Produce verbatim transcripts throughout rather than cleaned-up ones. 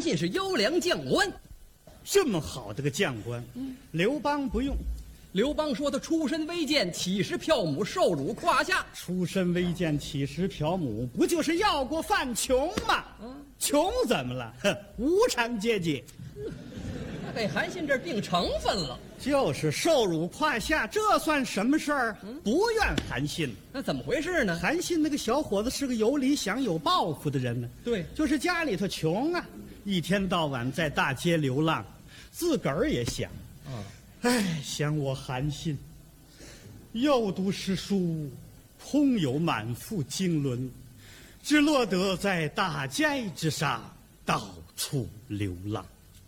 韩信是优良将官。 这么好的个将官，嗯，刘邦不用。 刘邦说他出身微贱，乞食嫖母，受辱胯下。 出身微贱，乞食嫖母，不就是要过饭穷吗？嗯，穷怎么了？哼，无产阶级。 那给韩信这定成分了。 就是受辱胯下，这算什么事儿？嗯，不怨韩信。 那怎么回事呢？ 韩信那个小伙子是个有理想、有抱负的人呢。 对， 就是家里头穷啊，一天到晚在大街流浪，自个儿也想。啊。唉，想我韩信，又读诗书，空有满腹经纶，只落得在大街之上，到处流浪，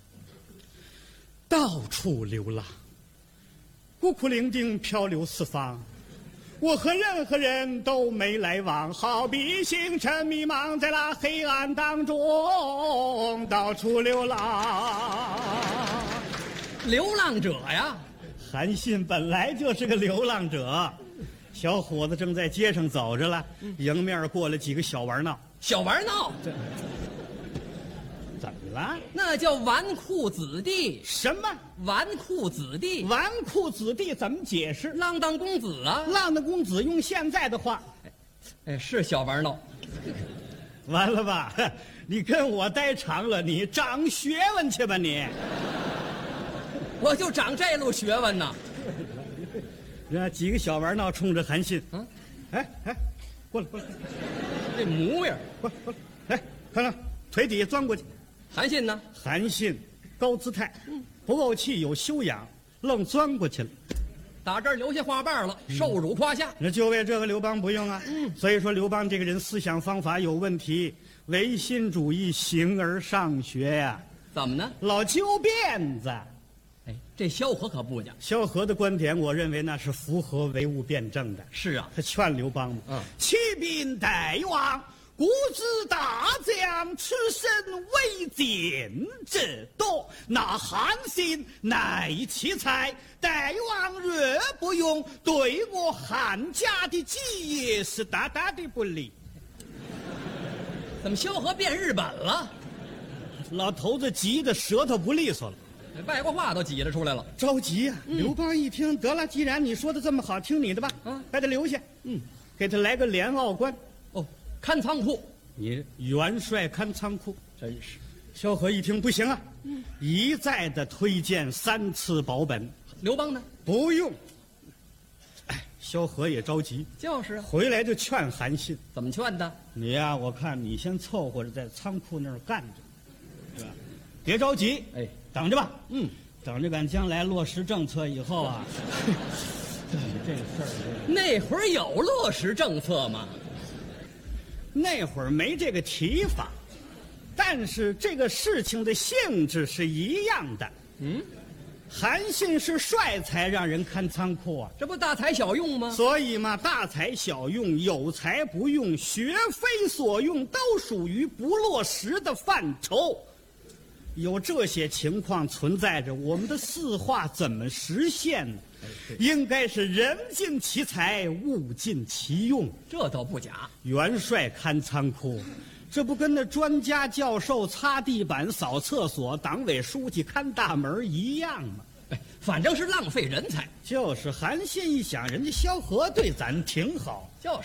到处流浪，孤苦伶仃，漂流四方。我和任何人都没来往，好比星辰迷茫在那黑暗当中，到处流浪。 流浪者呀， 韩信本来就是个流浪者。小伙子正在街上走着了，嗯、迎面过来几个小玩闹。 小玩闹， 这怎么了？ 那叫纨绔子弟。 什么纨绔子弟？ 纨绔子弟怎么解释？ 浪荡公子啊！ 浪荡公子用现在的话， 哎，是小玩闹。 完了吧？你跟我待长了，你长学问去吧你。 我就长这路学问呢。 这几个小玩闹冲着韩信，嗯，哎哎，过来过来， 这模样， 过来过来，哎，看看腿底下钻过去。 韩信呢？ 韩信高姿态，嗯，不怄气，有修养，愣钻过去了。 打这儿留下花瓣了，受辱胯下。 那就为这个刘邦不用啊。嗯，所以说刘邦这个人思想方法有问题，唯心主义，形而上学呀。 怎么呢？ 老揪辫子。 哎，这萧何可不讲。 萧何的观点，我认为那是符合唯物辩证的。 是啊， 他劝刘邦嘛，嗯，启禀大王，古之大将，出身为贱者多，那韩信乃奇才，大王若不用，对我韩家的基业是大大的不利。 怎么萧何变日本了？ 老头子急得舌头不利索了。 外国话都挤了出来了， 着急呀、啊！嗯、刘邦一听，得了，既然你说的这么好，听你的吧，啊，把他留下，嗯，给他来个连奥官， 哦，看仓库， 你元帅看仓库， 真是。 萧何一听不行啊，嗯，一再的推荐三次保本。 刘邦呢？ 不用。哎，萧何也着急， 就是啊， 回来就劝韩信， 怎么劝的？ 你呀、啊，我看你先凑合着在仓库那儿干着，是吧？别着急，哎。等着吧，嗯，等着赶将来落实政策以后啊，这个事儿， 那会儿有落实政策吗？ 那会儿没这个提法，但是这个事情的性质是一样的。嗯，韩信是帅才，让人看仓库啊， 这不大材小用吗？ 所以嘛，大材小用，有才不用，学非所用，都属于不落实的范畴。有这些情况存在着，我们的四化怎么实现呢？应该是人尽其才，物尽其用。 这倒不假。 元帅看仓库，这不跟那专家教授擦地板、扫厕所，党委书记看大门一样吗？ 哎，反正是浪费人才。 就是韩信一想，人家萧何对咱挺好， 就是。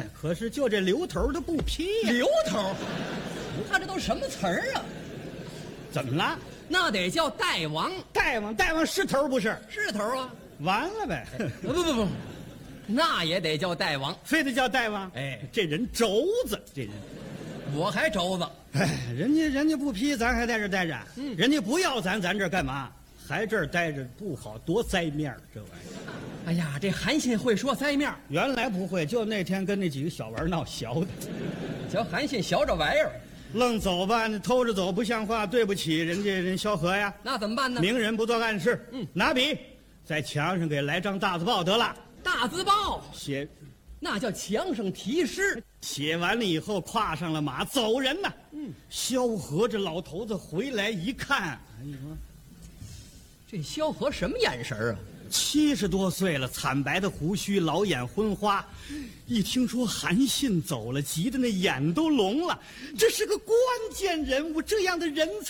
可是就这刘头他不批呀、啊。 刘头，你看这都什么词儿啊？ 怎么了？ 那得叫大王， 大王，大王是头不是？ 是头啊！ 完了呗！ 不不不不，那也得叫大王， 非得叫大王。哎，这人轴子，这人， 我还轴子。 哎，人家人家不批，咱还在这待着。嗯，人家不要咱，咱这干嘛？还这儿待着不好，多栽面这玩意儿。 哎呀，这韩信会说栽面， 原来不会，就那天跟那几个小玩闹学的。 瞧韩信学这玩意儿。 愣走吧，你偷着走不像话，对不起人家人萧何呀。 那怎么办呢？ 明人不做暗事。嗯，拿笔在墙上给来张大字报得了。 大字报写， 那叫墙上题诗。 写完了以后，跨上了马，走人呐。嗯，萧何这老头子回来一看，哎呦， 这萧何什么眼神啊？ 七十多岁了，惨白的胡须，老眼昏花。一听说韩信走了，急得那眼都聋了。这是个关键人物，这样的人才